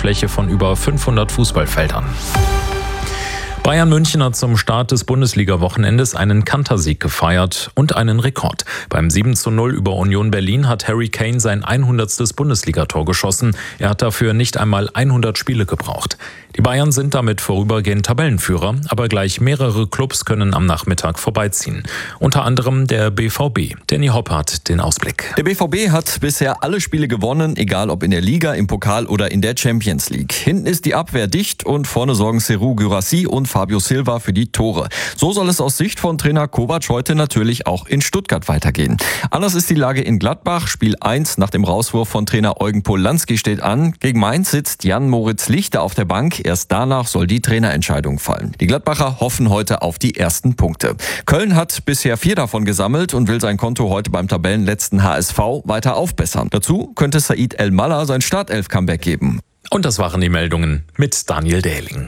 Fläche von über 500 Fußballfeldern. Bayern München hat zum Start des Bundesliga-Wochenendes einen Kantersieg gefeiert und einen Rekord. Beim 7:0 über Union Berlin hat Harry Kane sein 100. Bundesligator geschossen. Er hat dafür nicht einmal 100 Spiele gebraucht. Die Bayern sind damit vorübergehend Tabellenführer, aber gleich mehrere Clubs können am Nachmittag vorbeiziehen. Unter anderem der BVB. Danny Hopp hat den Ausblick. Der BVB hat bisher alle Spiele gewonnen, egal ob in der Liga, im Pokal oder in der Champions League. Hinten ist die Abwehr dicht und vorne sorgen Serhou Guirassy und Fabio Silva für die Tore. So soll es aus Sicht von Trainer Kovac heute natürlich auch in Stuttgart weitergehen. Anders ist die Lage in Gladbach. Spiel 1 nach dem Rauswurf von Trainer Eugen Polanski steht an. Gegen Mainz sitzt Jan-Moritz Lichter auf der Bank. Erst danach soll die Trainerentscheidung fallen. Die Gladbacher hoffen heute auf die ersten Punkte. Köln hat bisher 4 davon gesammelt und will sein Konto heute beim Tabellenletzten HSV weiter aufbessern. Dazu könnte Said El-Mallah sein Startelf-Comeback geben. Und das waren die Meldungen mit Daniel Dähling.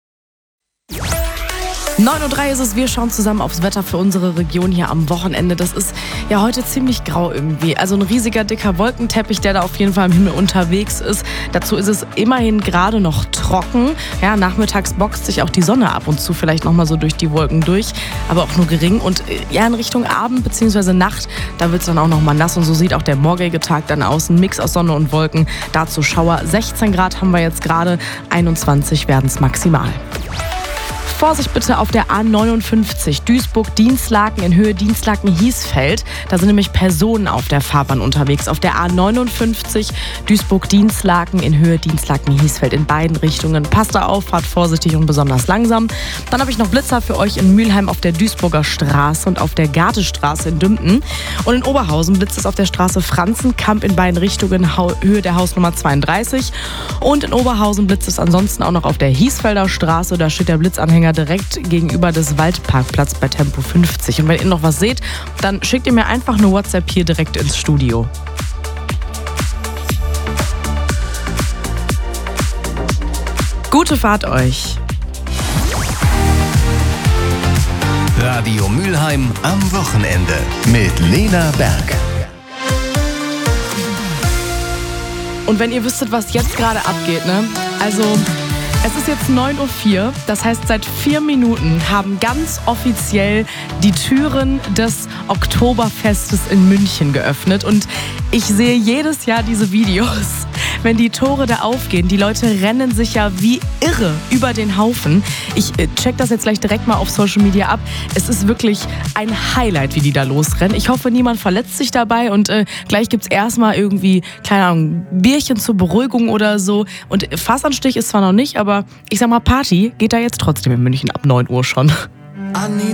9:03 Uhr ist es, wir schauen zusammen aufs Wetter für unsere Region hier am Wochenende. Das ist ja heute ziemlich grau irgendwie. Also ein riesiger, dicker Wolkenteppich, der da auf jeden Fall im Himmel unterwegs ist. Dazu ist es immerhin gerade noch trocken. Ja, nachmittags boxt sich auch die Sonne ab und zu vielleicht nochmal so durch die Wolken durch, aber auch nur gering. Und ja, in Richtung Abend bzw. Nacht, da wird es dann auch nochmal nass. Und so sieht auch der morgige Tag dann aus. Ein Mix aus Sonne und Wolken, dazu Schauer. 16 Grad haben wir jetzt gerade, 21 werden es maximal. Vorsicht bitte auf der A59 Duisburg-Dinslaken in Höhe Dinslaken-Hiesfeld. Da sind nämlich Personen auf der Fahrbahn unterwegs. Auf der A59 Duisburg-Dinslaken in Höhe Dinslaken-Hiesfeld in beiden Richtungen. Passt da auf, fahrt vorsichtig und besonders langsam. Dann habe ich noch Blitzer für euch in Mülheim auf der Duisburger Straße und auf der Gartestraße in Dümpten. Und in Oberhausen blitzt es auf der Straße Franzenkamp in beiden Richtungen, Höhe der Hausnummer 32. Und in Oberhausen blitzt es ansonsten auch noch auf der Hiesfelder Straße. Da steht der Blitzanhänger direkt gegenüber des Waldparkplatz bei Tempo 50. Und wenn ihr noch was seht, dann schickt ihr mir einfach eine WhatsApp hier direkt ins Studio. Gute Fahrt euch! Radio Mülheim am Wochenende mit Lena Berg. Und wenn ihr wüsstet, was jetzt gerade abgeht, ne? Also, es ist jetzt 9:04 Uhr, das heißt, seit 4 Minuten haben ganz offiziell die Türen des Oktoberfestes in München geöffnet. Und ich sehe jedes Jahr diese Videos, wenn die Tore da aufgehen. Die Leute rennen sich ja wie irre über den Haufen. Ich check das jetzt gleich direkt mal auf Social Media ab. Es ist wirklich ein Highlight, wie die da losrennen. Ich hoffe, niemand verletzt sich dabei und gleich gibt's erstmal irgendwie, keine Ahnung, Bierchen zur Beruhigung oder so. Und Fassanstich ist zwar noch nicht, aber ich sag mal, Party geht da jetzt trotzdem in München ab 9 Uhr schon.